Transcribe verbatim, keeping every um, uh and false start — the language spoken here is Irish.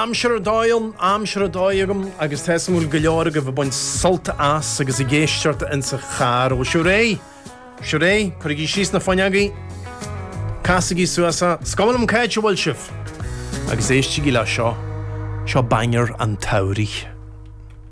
amsir dáilm, amsir dáilm agus tesamúil go leor go bh buint solta as agus i ggéisteart in sa char ó siú ré. Siú ré, chuir í síos na faineagaí, casaí suasa, scamanam caid bhil sif. Agus éiste gí le seo, seo bainir an taurí.